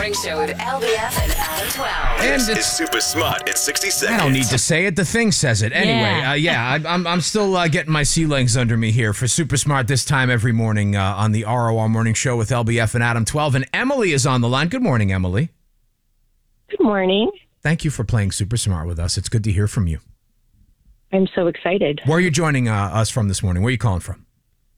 Morning Show with LBF and Adam 12. And This is Super Smart in 60 seconds. I don't need to say it. The thing says it. Anyway, I'm still getting my sea legs under me here for Super Smart this time every morning on the ROR Morning Show with LBF and Adam 12. And Emily is on the line. Good morning, Emily. Good morning. Thank you for playing Super Smart with us. It's good to hear from you. I'm so excited. Where are you joining us from this morning? Where are you calling from?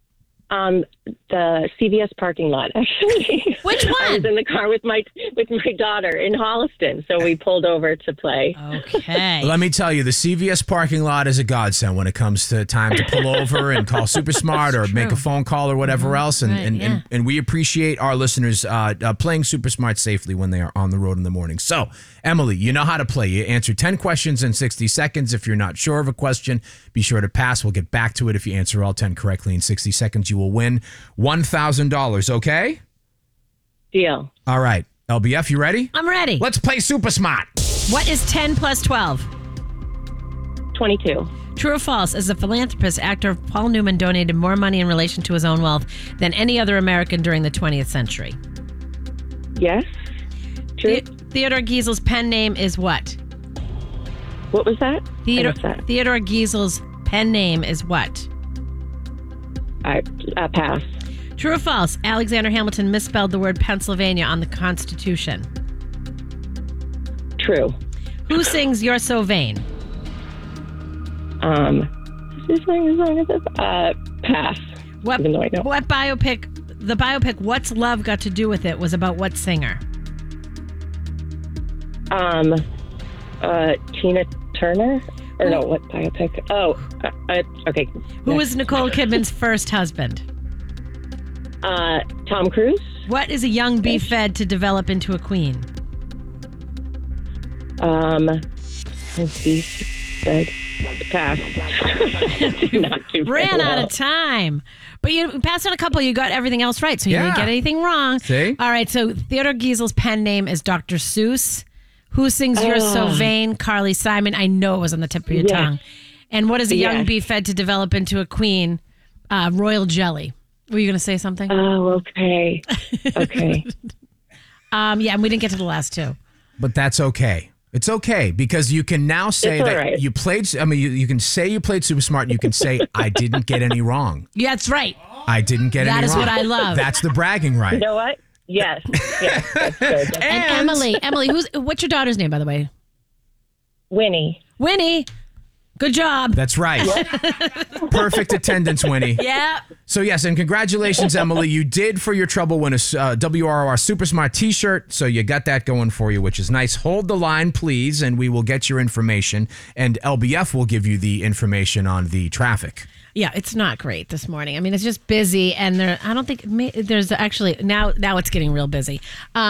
The CVS parking lot, actually. Which one? I was in the car with my daughter in Holliston, so we pulled over to play. Okay. Let me tell you, the CVS parking lot is a godsend when it comes to time to pull over and call Super Smart or make a phone call or whatever else. And we appreciate our listeners playing Super Smart safely when they are on the road in the morning. So, Emily, you know how to play. You answer 10 questions in 60 seconds. If you're not sure of a question, be sure to pass. We'll get back to it. If you answer all 10 correctly in 60 seconds, you will win $1,000, okay? Deal. All right. LBF, you ready? I'm ready. Let's play Super Smart. What is 10 plus 12? 22. True or false? As a philanthropist, actor Paul Newman donated more money in relation to his own wealth than any other American during the 20th century. Yes. True. Theodore Geisel's pen name is what? What was that? I missed that. Theodore Geisel's pen name is what? I pass. True or false? Alexander Hamilton misspelled the word Pennsylvania on the Constitution. True. Who sings You're So Vain? Pass. What Even though I know. the biopic What's Love Got to Do With It was about what singer? Tina Turner? Or no, what biopic? Oh, okay. Who was Nicole Kidman's first husband? Tom Cruise? What is a young bee fed to develop into a queen? Pass. Not too Ran out of time. But you passed on a couple. You got everything else right, so you didn't get anything wrong. See? All right, so Theodore Geisel's pen name is Dr. Seuss. Who sings You're So Vain? Carly Simon. I know it was on the tip of your tongue. And what is a young bee fed to develop into a queen? Royal jelly. Were you going to say something? Oh, okay. Okay. And we didn't get to the last two. But that's okay. It's okay because you can now say that you played. I mean, you can say you played Super Smart. And you can say I didn't get any wrong. Yeah, that's right. I didn't get any wrong. That is what I love. That's the bragging right. You know what? Yes, that's good. And Emily, what's your daughter's name, by the way? Winnie. Good job. That's right. Perfect attendance, Winnie. Yeah. So, yes, and congratulations, Emily. You did, for your trouble, win a WROR Super Smart t-shirt. So you got that going for you, which is nice. Hold the line, please, and we will get your information. And LBF will give you the information on the traffic. Yeah, it's not great this morning. I mean, it's just busy, and I don't think there's actually now it's getting real busy.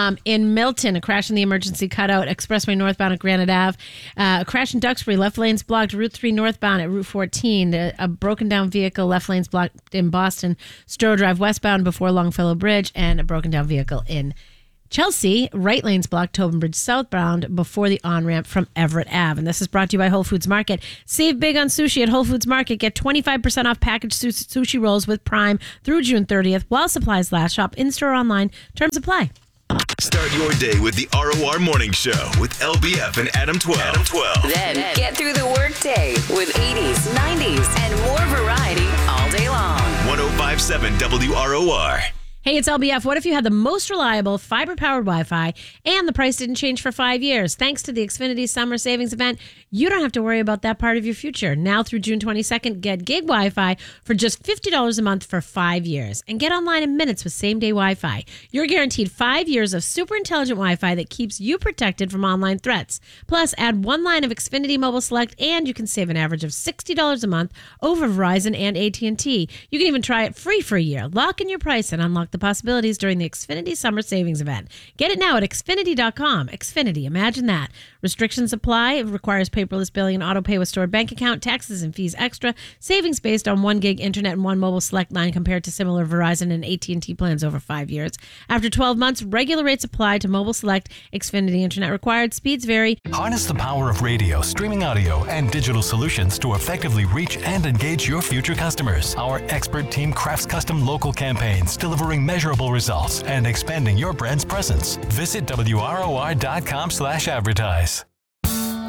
In Milton, a crash in the emergency cutout, expressway northbound at Granite Ave. A crash in Duxbury, left lanes blocked. Route 3 northbound at Route 14. A broken down vehicle, left lanes blocked in Boston. Stroh Drive westbound before Longfellow Bridge, and a broken down vehicle in Chelsea, right lanes blocked, Tobin Bridge southbound before the on-ramp from Everett Ave. And this is brought to you by Whole Foods Market. Save big on sushi at Whole Foods Market. Get 25% off packaged sushi rolls with Prime through June 30th while supplies last. Shop in-store or online. Terms apply. Start your day with the ROR Morning Show with LBF and Adam 12. Then get through the workday with 80s, 90s, and more variety all day long. 105.7 WROR. Hey, it's LBF. What if you had the most reliable fiber-powered Wi-Fi and the price didn't change for 5 years? Thanks to the Xfinity Summer Savings Event, you don't have to worry about that part of your future. Now through June 22nd, get gig Wi-Fi for just $50 a month for 5 years. And get online in minutes with same-day Wi-Fi. You're guaranteed 5 years of super intelligent Wi-Fi that keeps you protected from online threats. Plus, add 1 line of Xfinity Mobile Select, and you can save an average of $60 a month over Verizon and AT&T. You can even try it free for a year. Lock in your price and unlock the possibilities during the Xfinity Summer Savings Event. Get it now at Xfinity.com. Xfinity, imagine that. Restrictions apply. It requires paperless billing and auto pay with stored bank account, taxes and fees extra. Savings based on 1 gig internet and 1 mobile select line compared to similar Verizon and AT&T plans over 5 years. After 12 months, regular rates apply to mobile select. Xfinity internet required. Speeds vary. Harness the power of radio, streaming audio, and digital solutions to effectively reach and engage your future customers. Our expert team crafts custom local campaigns, delivering delivering measurable results and expanding your brand's presence. Visit WROR.com/advertise.